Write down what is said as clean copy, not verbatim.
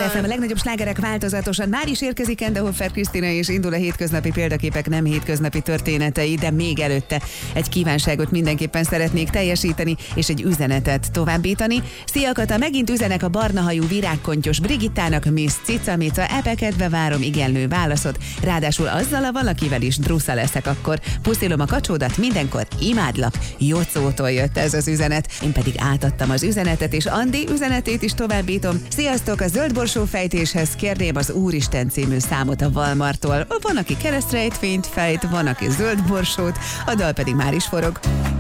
FM, a legnagyobb slágerek változatosan. Már is érkezik Endehofer Krisztina, és indul a hétköznapi példaképek nem hétköznapi történetei, de még előtte egy kívánságot mindenképpen szeretnék teljesíteni, és egy üzenetet továbbítani. Szia Kata, megint üzenek a barnahajú virágkontyos Brigittának, Miss Cica-Mica, epekedve várom igenlő válaszot, ráadásul azzal a valakivel is drusza leszek akkor. Puszilom a kacsódat, mindenkor imádlak. Jocótól jött ez az üzenet. Én pedig átadtam az üzenetet, és Andi üzenetét is továbbítom. Sziasztok, a zöldborsó fejtéshez kérném az Úristen című számot a Valmartól. Van, aki keresztrejtvényt fejt, van, aki zöldborsót, a dal pedig már is forog.